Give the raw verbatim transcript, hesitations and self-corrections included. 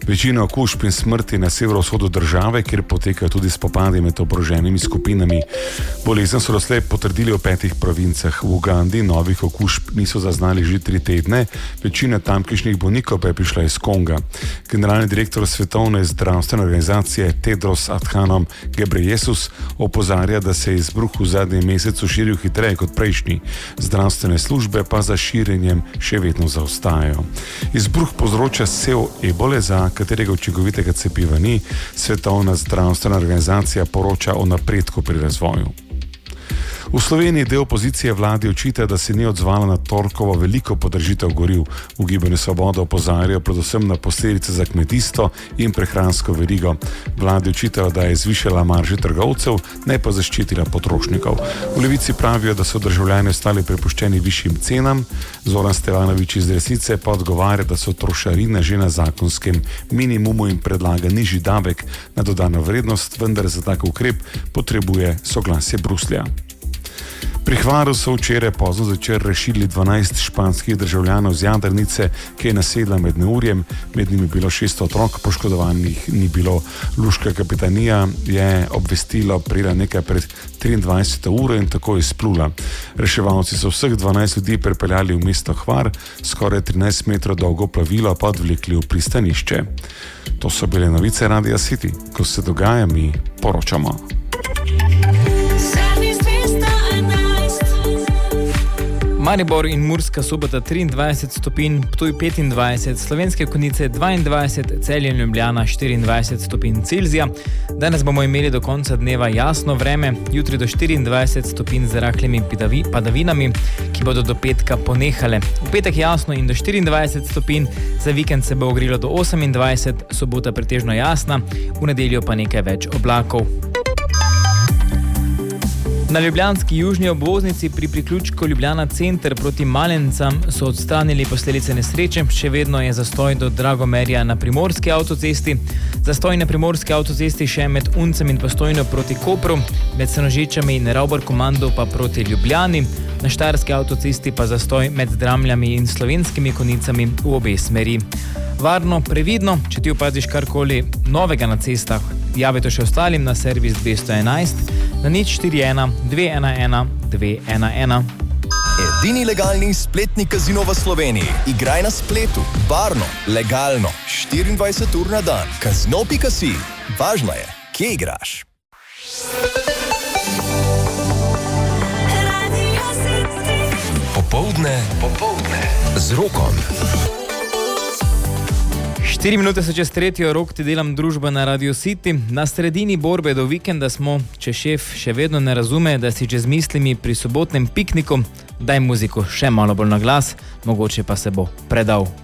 Večina okužb in smrti na severovzhodu države, kjer potekajo tudi spopadi med oboroženimi skupinami. Bolezen so doslej potrdili v petih provincah. V Ugandi novih okužb niso zaznali že tri tedne, večina tamkajšnjih bolnikov pa je prišla iz Konga. Generalni direktor Svetovne zdravstvene organizacije Tedros Adhanom Ghebreyesus opozarja, da se je izbruh v zadnjem mesecu širil hitreje kot prejšnji. Zdravstvene službe pa za širjenjem še vedno zaostajajo. Izbruh povzroča sev ebole, za katerega učinkovitega cepiva ni. Svetovna zdravstvena organizacija poroča o napredku pri razvoju. V Sloveniji del opozicije vladi očita, da se ni odzvala na torkovo veliko podražitev goriv. V Gibanju Svoboda opozarjajo predvsem na posledice za kmetijstvo in prehransko verigo. Vladi očitajo, da je zvišala marže trgovcev, ne pa zaščitila potrošnikov. V Levici pravijo, da so državljani ostali prepuščeni višjim cenam. Zoran Stevanović iz Desnice pa odgovarja, da so trošarine že na zakonskem minimumu in predlaga nižji davek na dodano vrednost, vendar za tak ukrep potrebuje soglasje Bruslja. Pri Hvaru so včeraj pozno zvečer rešili dvanajst španskih državljanov z jadrnice, ki je nasedla med neurjem. Med njimi je bilo šest otrok, poškodovanih ni bilo. Luška kapitanija je obvestilo prijela nekaj pred triindvajseto uro in tako izplula. Reševalci so vseh dvanajst ljudi prepeljali v mesto Hvar, skoraj trinajst metrov dolgo plovilo pa odvlekli v pristanišče. To so bile novice Radia City. Ko se dogaja, mi poročamo. Maribor in Murska Sobota triindvajset stopinj, Ptuj petindvajset, Slovenske Konjice dvaindvajset, Celje in Ljubljana štiriindvajset stopinj Celzija. Danes bomo imeli do konca dneva jasno vreme, jutri do štiriindvajset stopinj z rahlimi padavinami, ki bodo do petka ponehale. V petek jasno in do štiriindvajset stopinj, za vikend se bo ogrilo do osemindvajset, sobota pretežno jasna, v nedeljo pa nekaj več oblakov. Na ljubljanski južni obvoznici pri priključku Ljubljana center proti Malencam so odstranili posledice nesreče, še vedno je zastoj do Dragomerja na primorski avtocesti, zastoj na primorski avtocesti še med Uncem in Postojno proti Kopru, med Senožečami in Ravbar komando pa proti Ljubljani, na Štajerski avtocesti pa zastoj med Dramljami in Slovenskimi Konjicami v obe smeri. Varno, previdno, če ti opaziš karkoli novega na cestah, javi to še ostalim na servis dvesto enajst, na nič štiri ena dve ena ena dve ena ena. Edini legalni spletni kazino v Sloveniji. Igraj na spletu, varno, legalno, štiriindvajset ur na dan. Kazino pika si. Važno je, kje igraš. Popoldne, popoldne z Rokom. Štiri minute so čez tretjo, Rok, ti delam družba na Radio City. Na sredini borbe do vikenda smo, če šef še vedno ne razume, da si čez mislimi pri sobotnem pikniku, daj muziko še malo bolj na glas, mogoče pa se bo predal.